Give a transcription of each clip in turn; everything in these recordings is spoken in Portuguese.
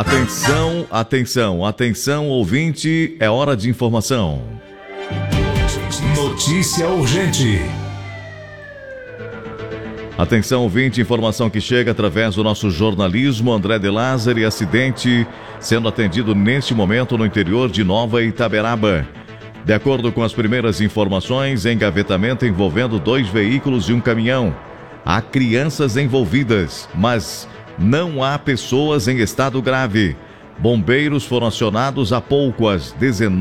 Atenção, atenção, atenção, ouvinte, é hora de informação. Notícia urgente. Atenção, ouvinte, informação que chega através do nosso jornalismo. André de Lázari, acidente sendo atendido neste momento no interior de Nova Itaberaba. De acordo com as primeiras informações, engavetamento envolvendo 2 veículos e um caminhão. Há crianças envolvidas, mas não há pessoas em estado grave. Bombeiros foram acionados há pouco, às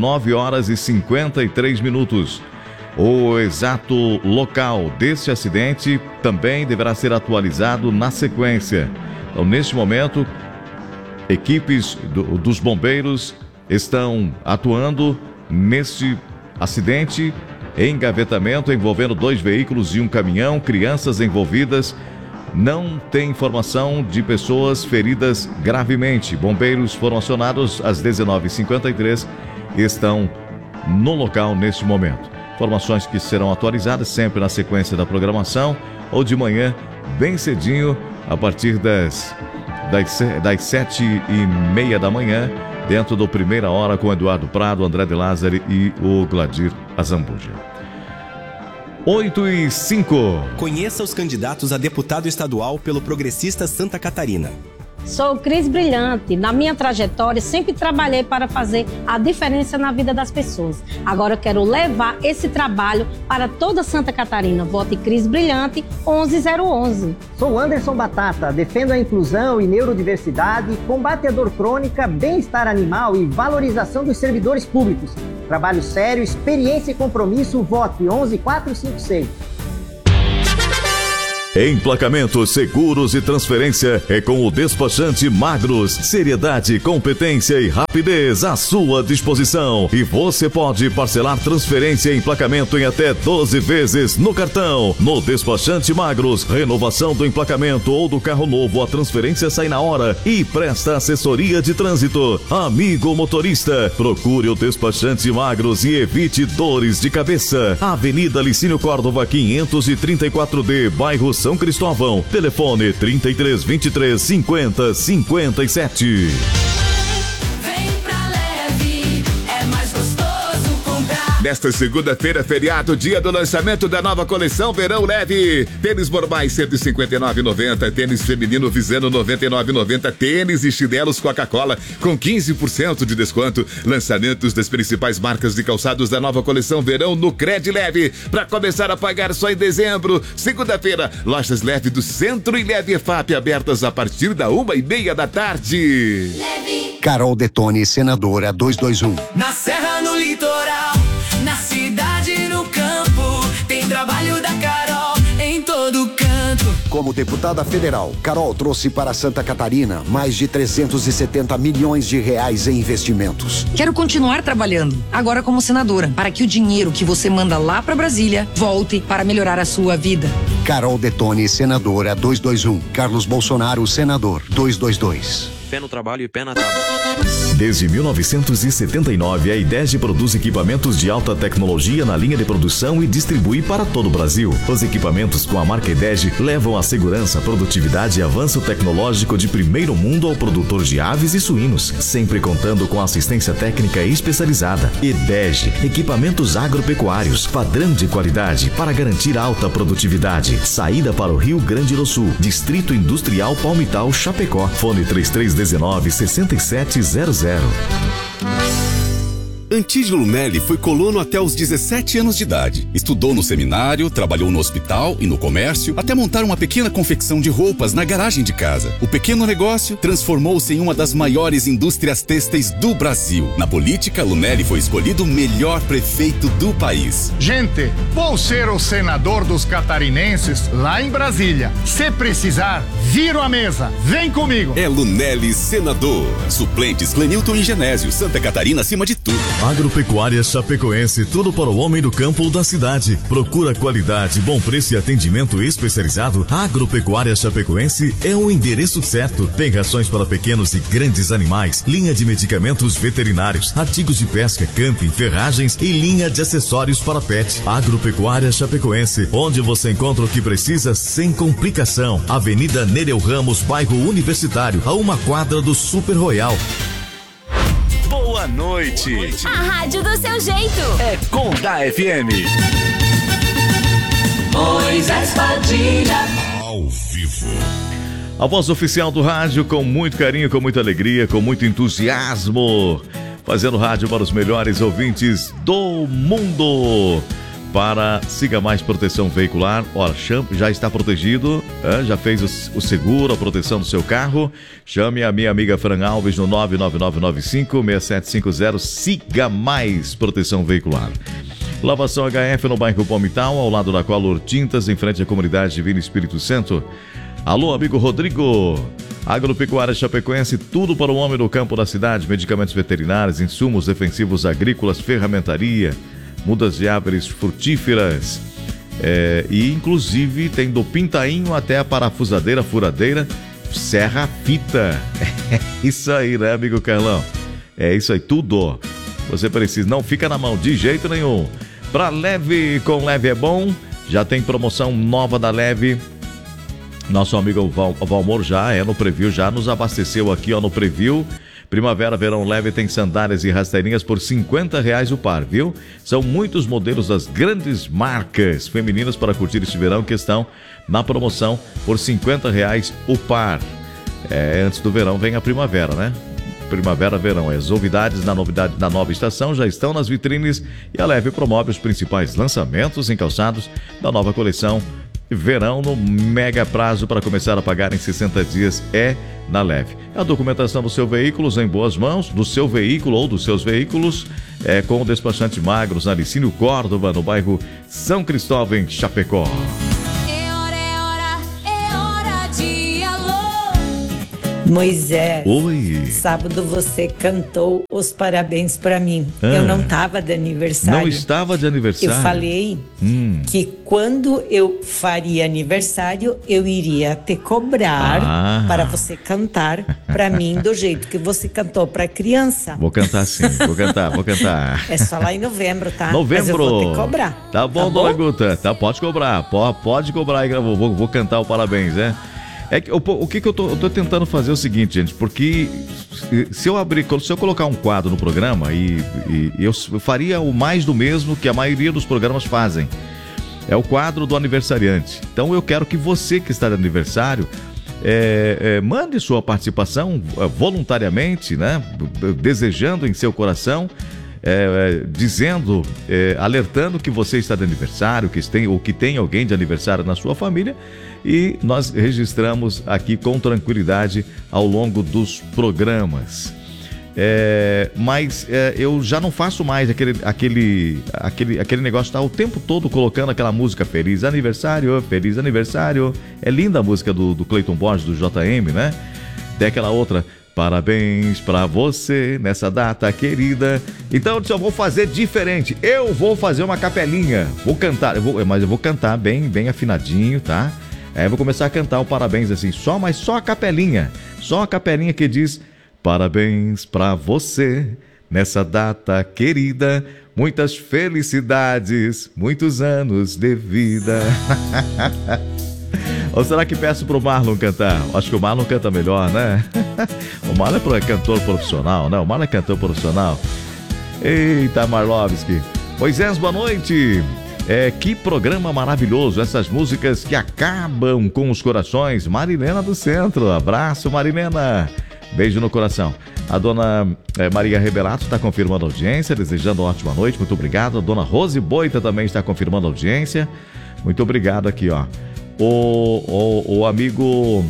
19h53. O exato local deste acidente também deverá ser atualizado na sequência. Então, neste momento, equipes dos bombeiros estão atuando neste acidente, engavetamento envolvendo 2 veículos e um caminhão, crianças envolvidas. Não tem informação de pessoas feridas gravemente. Bombeiros foram acionados às 19h53 e estão no local neste momento. Informações que serão atualizadas sempre na sequência da programação ou de manhã, bem cedinho, a partir das 7h30 da manhã, dentro do Primeira Hora com Eduardo Prado, André de Lázari e o Gladir Azambuja. 8h05. Conheça os candidatos a deputado estadual pelo Progressista Santa Catarina. Sou Cris Brilhante. Na minha trajetória, sempre trabalhei para fazer a diferença na vida das pessoas. Agora eu quero levar esse trabalho para toda Santa Catarina. Vote Cris Brilhante, 11011. Sou Anderson Batata. Defendo a inclusão e neurodiversidade, combate à dor crônica, bem-estar animal e valorização dos servidores públicos. Trabalho sério, experiência e compromisso. Vote 11456. Emplacamentos, seguros e transferência é com o despachante Magros. Seriedade, competência e rapidez à sua disposição. E você pode parcelar transferência e emplacamento em até 12 vezes no cartão. No despachante Magros, renovação do emplacamento ou do carro novo, a transferência sai na hora e presta assessoria de trânsito. Amigo motorista, procure o despachante Magros e evite dores de cabeça. Avenida Licínio Córdova 534D, bairro São Cristóvão. Telefone 3323 50 57. Nesta segunda-feira, feriado, dia do lançamento da nova coleção Verão Leve. Tênis normais R$ 159,90, tênis feminino Visano R$ 99,90, tênis e chinelos Coca-Cola com 15% de desconto. Lançamentos das principais marcas de calçados da nova coleção Verão no Cred Leve. Para começar a pagar só em dezembro. Segunda-feira, lojas Leve do Centro e Leve EFAP abertas a partir da 1h30 da tarde. Leve. Carol Detone, senadora 221. Na Serra, no litoral, na cidade, no campo, tem trabalho da Carol em todo canto. Como deputada federal, Carol trouxe para Santa Catarina mais de 370 milhões de reais em investimentos. Quero continuar trabalhando, agora como senadora, para que o dinheiro que você manda lá para Brasília volte para melhorar a sua vida. Carol Detone, senadora 221. Carlos Bolsonaro, senador 222. Pé no trabalho e pé na tábua. Desde 1979, a IDEG produz equipamentos de alta tecnologia na linha de produção e distribui para todo o Brasil. Os equipamentos com a marca IDEG levam a segurança, produtividade e avanço tecnológico de primeiro mundo ao produtor de aves e suínos, sempre contando com assistência técnica especializada. IDEG, equipamentos agropecuários, padrão de qualidade para garantir alta produtividade. Saída para o Rio Grande do Sul, Distrito Industrial Palmital, Chapecó. Fone 3319-6700. Antídio Lunelli foi colono até os 17 anos de idade. Estudou no seminário, trabalhou no hospital e no comércio, até montar uma pequena confecção de roupas na garagem de casa. O pequeno negócio transformou-se em uma das maiores indústrias têxteis do Brasil. Na política, Lunelli foi escolhido o melhor prefeito do país. Gente, vou ser o senador dos catarinenses lá em Brasília. Se precisar, viro a mesa. Vem comigo. É Lunelli senador. Suplentes Clenilton e Genésio. Santa Catarina acima de tudo. Agropecuária Chapecoense, tudo para o homem do campo ou da cidade. Procura qualidade, bom preço e atendimento especializado. Agropecuária Chapecoense é o endereço certo. Tem rações para pequenos e grandes animais, linha de medicamentos veterinários, artigos de pesca, camping, ferragens e linha de acessórios para pet. Agropecuária Chapecoense, onde você encontra o que precisa sem complicação. Avenida Nereu Ramos, bairro Universitário, a uma quadra do Super Royal. Boa noite. A rádio do seu jeito. É com da FM. Moisés Padilha. Ao vivo. A voz oficial do rádio, com muito carinho, com muita alegria, com muito entusiasmo. Fazendo rádio para os melhores ouvintes do mundo. Para Siga Mais Proteção Veicular. Ora, já está protegido, já fez o seguro, a proteção do seu carro. Chame a minha amiga Fran Alves no 99995-6750. Siga Mais Proteção Veicular. Lavação HF no bairro Palmital, ao lado da Color Tintas, em frente à comunidade Divino Espírito Santo. Alô, amigo Rodrigo. Agropecuária Chapecoense, tudo para o homem do campo da cidade. Medicamentos veterinários, insumos defensivos agrícolas, ferramentaria, mudas de árvores frutíferas, e inclusive tem do pintainho até a parafusadeira, furadeira, serra fita. Isso aí, né, amigo Carlão? É isso aí, tudo. Você precisa, não fica na mão de jeito nenhum. Pra Leve, com Leve é bom. Já tem promoção nova da Leve. Nosso amigo Valmor já no preview, já nos abasteceu aqui, no preview. Primavera, verão leve, tem sandálias e rasteirinhas por R$50 o par, viu? São muitos modelos das grandes marcas femininas para curtir este verão que estão na promoção por R$50 o par. Antes do verão vem a primavera, né? Primavera, verão. As novidades na nova estação já estão nas vitrines e a Leve promove os principais lançamentos em calçados da nova coleção verão no mega prazo para começar a pagar em 60 dias na Leve. A documentação do seu veículo em boas mãos, do seu veículo ou dos seus veículos, com o despachante Magros, na Licínio Córdoba, no bairro São Cristóvão, em Chapecó. Moisés, oi. Sábado você cantou os parabéns pra mim. Eu não tava de aniversário. Não estava de aniversário? Eu falei que quando eu faria aniversário, eu iria te cobrar para você cantar pra mim do jeito que você cantou pra criança. Vou cantar sim, vou cantar. É só lá em novembro, tá? Novembro. Mas eu vou te cobrar. Tá bom, dona Guta. Tá, pode cobrar. Pode cobrar aí, vou cantar o parabéns, né? O que eu tô tentando fazer é o seguinte, gente, porque se eu colocar um quadro no programa e eu faria o mais do mesmo que a maioria dos programas fazem. É o quadro do aniversariante. Então eu quero que você que está de aniversário mande sua participação voluntariamente, né? Desejando em seu coração, dizendo, alertando que você está de aniversário, que tem alguém de aniversário na sua família, e nós registramos aqui com tranquilidade ao longo dos programas. Mas eu já não faço mais aquele negócio de estar o tempo todo colocando aquela música Feliz Aniversário, Feliz Aniversário. É linda a música do Cleiton Borges, do JM, né? Tem aquela outra, parabéns pra você nessa data querida. Então eu vou fazer diferente. Eu vou fazer uma capelinha. Vou cantar, mas eu vou cantar bem afinadinho, tá? Vou começar a cantar o parabéns assim, mas só a capelinha. Só a capelinha que diz: parabéns pra você nessa data querida. Muitas felicidades, muitos anos de vida. Ou será que peço pro Marlon cantar? Acho que o Marlon canta melhor, né? O Marlon é cantor profissional, né? O Marlon é cantor profissional. Eita, Marlovski. Moisés, boa noite. Que programa maravilhoso. Essas músicas que acabam com os corações. Marilena do Centro. Abraço, Marilena. Beijo no coração. A dona Maria Rebelato está confirmando a audiência, desejando uma ótima noite. Muito obrigado. A dona Rose Boita também está confirmando a audiência. Muito obrigado aqui, ó. O amigo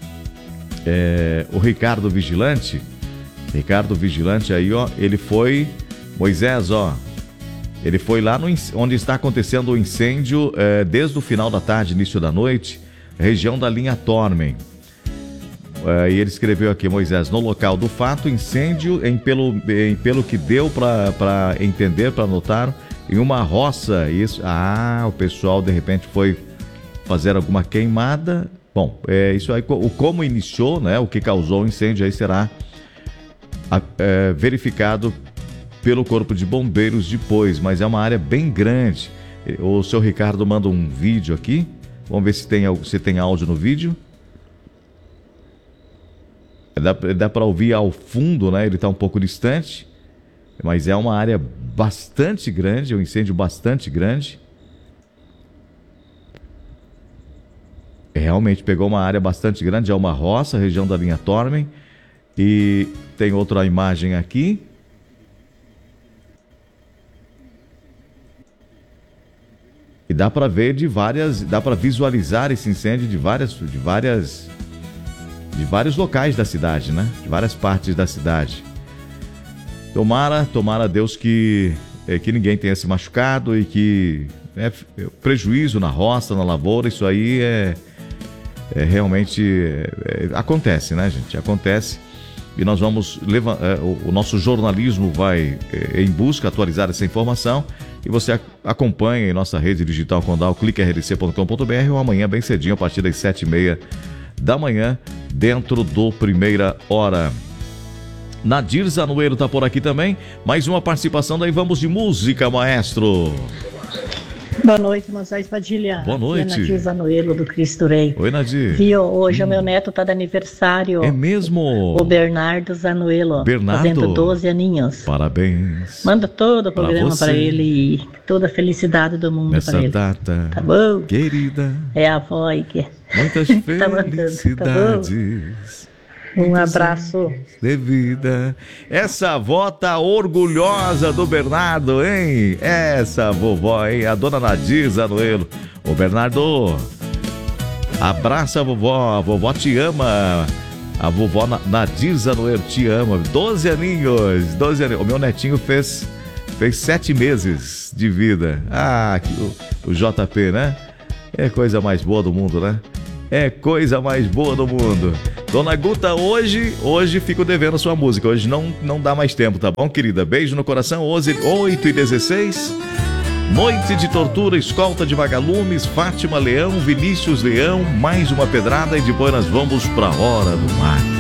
o Ricardo Vigilante aí, ó, ele foi, Moisés, ó, ele foi lá onde está acontecendo o incêndio desde o final da tarde, início da noite, região da linha Tormen. E ele escreveu aqui, Moisés, no local do fato, incêndio pelo que deu para entender, para notar, em uma roça. Isso, o pessoal de repente foi fazer alguma queimada. Bom, isso aí, como iniciou, né, o que causou o incêndio aí será verificado pelo Corpo de Bombeiros depois, mas é uma área bem grande. O seu Ricardo manda um vídeo aqui, vamos ver se tem áudio no vídeo. Dá para ouvir ao fundo, né? Ele está um pouco distante, mas é uma área bastante grande, um incêndio bastante grande. Realmente pegou uma área bastante grande, é uma roça, região da linha Tormen. E tem outra imagem aqui. E dá para ver dá para visualizar esse incêndio de vários locais da cidade, né? De várias partes da cidade. Tomara a Deus que ninguém tenha se machucado e que prejuízo na roça, na lavoura, isso aí realmente acontece, né, gente? Acontece. E nós vamos o nosso jornalismo vai em busca atualizar essa informação e você acompanha em nossa rede digital Condal, cliquerdc.com.br ou amanhã bem cedinho a partir das 7h30 da manhã dentro do Primeira Hora. Nadir Zanoeiro tá por aqui também, mais uma participação, daí vamos de música, maestro. Boa noite, Moisés Padilha. Boa noite. Aqui é Nadir Zanoeiro, do Cristo Rei. Oi, Nadir. Viu, hoje o meu neto tá de aniversário. É mesmo? O Bernardo Zanoelo. Bernardo? Fazendo 12 aninhos. Parabéns. Manda todo o programa para ele e toda a felicidade do mundo para ele. Nessa data, tá bom? querida. É a avó aí que muitas felicidades. Um abraço. Devida. Essa avó tá orgulhosa do Bernardo, hein? Essa vovó, hein? A dona Nadir Zanoelo. Ô, Bernardo, abraça a vovó te ama. A vovó Nadir Zanoelo te ama. 12 aninhos. O meu netinho fez 7 meses de vida. O JP, né? É coisa mais boa do mundo, né? É coisa mais boa do mundo. Dona Guta, hoje fico devendo sua música. Hoje não dá mais tempo, tá bom, querida? Beijo no coração. 8h16. Noite de Tortura, Escolta de Vagalumes, Fátima Leão, Vinícius Leão, mais uma pedrada e depois nós vamos pra Hora do Mate.